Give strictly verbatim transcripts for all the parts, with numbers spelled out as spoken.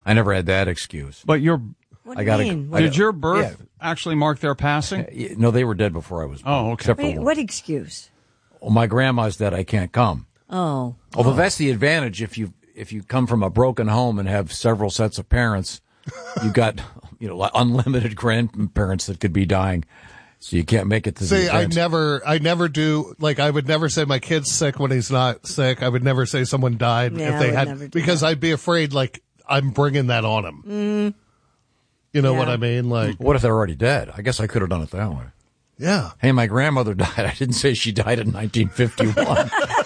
I never had that excuse. But your What do I you gotta, mean? I did gotta- your birth yeah. actually mark their passing? No, they were dead before I was born. Oh, okay. Except for Wait, one. what excuse? Well, my grandma's dead. I can't come. Oh. Although that's the advantage if you if you come from a broken home and have several sets of parents, you got you know like unlimited grandparents that could be dying, so you can't make it to See, the I event. never, I never do, like, I would never say my kid's sick when he's not sick. I would never say someone died Yeah, if I they would had, never do because that. I'd be afraid, like, I'm bringing that on him. Mm, You know yeah. what I mean? Like, What if they're already dead? I guess I could have done it that way. yeah. Hey, my grandmother died. I didn't say she died in nineteen fifty-one.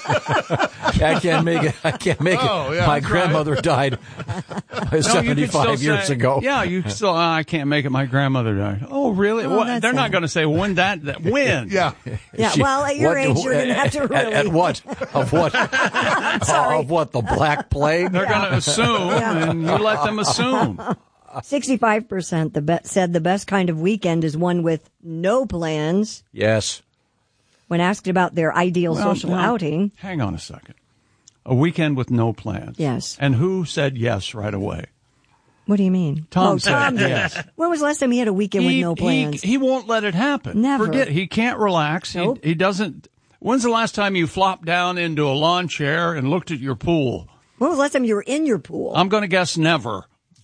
I can't make it. I can't make Oh, it. yeah, my that's grandmother died No, you could seventy-five still years say- ago. Yeah, you could still. Uh, I can't make it. My grandmother died. Oh, really? Oh, What? that's They're not sad. going to say when that. that when? Yeah. Yeah, She- well, at your what- age, you're going to have to at- really. At, what? Of what? Sorry. Of what? The Black Plague? They're going to assume, Yeah. and you let them assume. sixty-five percent the be- said the best kind of weekend is one with no plans. Yes. When asked about their ideal Well, social now, outing, Hang on a second. A weekend with no plans. Yes. And who said yes right away? what do you mean? Tom oh, said Tom did. yes. When was the last time he had a weekend with no plans? He, he won't let it happen. Never. Forget. He can't relax. Nope. He, he doesn't. When's the last time you flopped down into a lawn chair and looked at your pool? When was the last time you were in your pool? I'm going to guess never.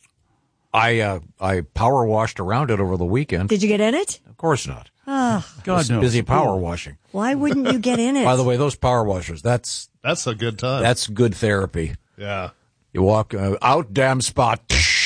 I uh, I power washed around it over the weekend. Did you get in it? Of course not. Oh, I God was knows. busy power washing. why wouldn't you get in it? By the way, those power washers, that's That's a good time. that's good therapy. yeah. You walk uh, out, damn spot.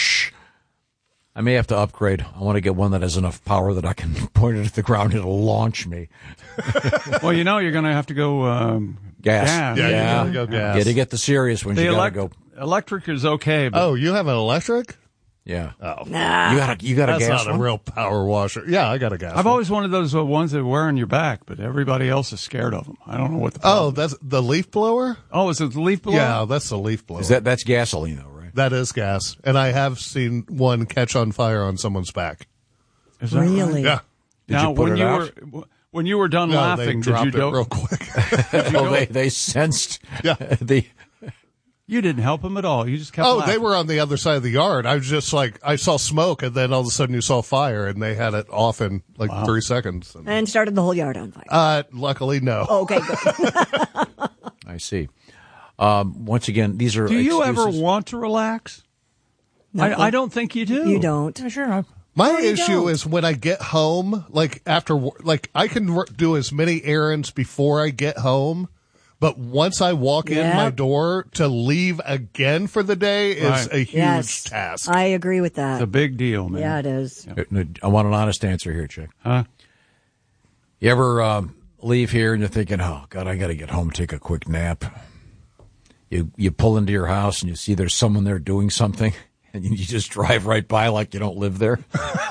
I may have to upgrade. I want to get one that has enough power that I can point it at the ground and it'll launch me. Well, you know, you're going to have to go um, Gas. gas. Yeah, you Yeah. gotta go gas. Yeah, to get the serious ones, The you gotta elect- go. electric is okay, but Oh, you have an electric? Yeah. Oh. Nah. You got a you got a That's gas not one? a real power washer. Yeah, I got a gas I've one. always wanted those uh, ones that wear on your back, but everybody else is scared of them. I don't know what the Oh, problem. that's the leaf blower? Oh, is it the leaf blower? Yeah, that's the leaf blower. Is that that's gasoline though, right? that is gas. And I have seen one catch on fire on someone's back. Is that Really? right? Yeah. Did now, you put when it you out? were when you were done No, laughing, they did you dropped it do? real quick. Oh, they they sensed Yeah. the You didn't help him at all. You just kept. Oh, laughing. they were on the other side of the yard. I was just like, I saw smoke, and then all of a sudden you saw fire, and they had it off in like three seconds. And, And started the whole yard on fire. uh, luckily, no. Okay, good. I see. Um, once again, these are Do you ever excuses. want to relax? No. I, I don't think you do. You don't. Yeah, sure. I, My No, you issue don't. is when I get home, like after, wor- like I can wor- do as many errands before I get home, but once I walk in Yep. my door to leave again for the day is Right. a huge Yes. task. I agree with It's a that. big deal, man. Yeah, it is. I want an honest answer here, Chick. Huh? You ever um, leave here and you're thinking, "Oh God, I got to get home, take a quick nap." You you pull into your house and you see there's someone there doing something, and you just drive right by like you don't live there.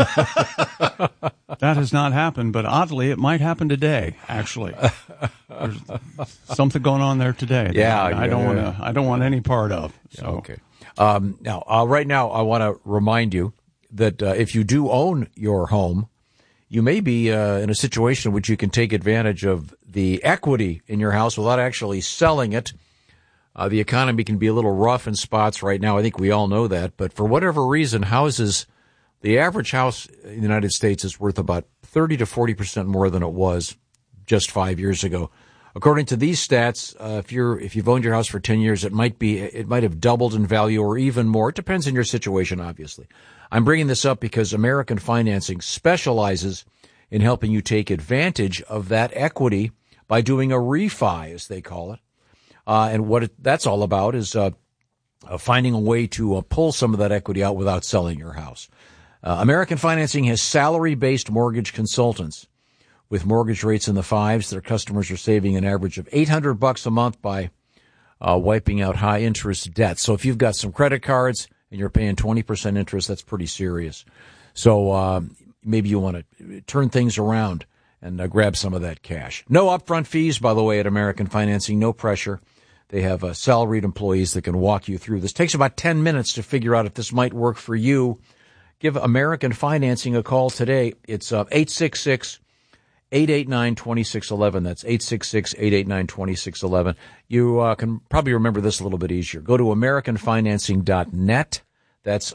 That has not happened, but oddly, it might happen today. Actually, there's something going on there today. that Yeah, I, I don't yeah. want to. I don't want any part of. So. Okay. Um, now, uh, right now, I want to remind you that uh, if you do own your home, you may be uh, in a situation in which you can take advantage of the equity in your house without actually selling it. Uh, the economy can be a little rough in spots right now. I think we all know that. But for whatever reason, houses, the average house in the United States is worth about thirty to forty percent more than it was just five years ago. According to these stats, uh, if you're if you've owned your house for ten years, it might be it might have doubled in value or even more. It depends on your situation, obviously. I'm bringing this up because American Financing specializes in helping you take advantage of that equity by doing a refi, as they call it. Uh, and what it, that's all about is uh, uh, finding a way to uh, pull some of that equity out without selling your house. Uh, American Financing has salary-based mortgage consultants. With mortgage rates in the fives, their customers are saving an average of eight hundred bucks a month by uh, wiping out high-interest debt. So if you've got some credit cards and you're paying twenty percent interest, that's pretty serious. So uh, maybe you want to turn things around and uh, grab some of that cash. No upfront fees, by the way, at American Financing. No pressure. They have uh, salaried employees that can walk you through this. Takes about ten minutes to figure out if this might work for you. Give American Financing a call today. It's uh, eight six six, eight eight nine, two six one one. That's eight six six, eight eight nine, two six one one. You uh, can probably remember this a little bit easier. Go to american financing dot net. That's